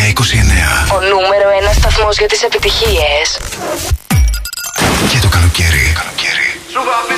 29. Ο νούμερο 1 σταθμός για τις επιτυχίες. Και το καλοκαίρι. Σούπα.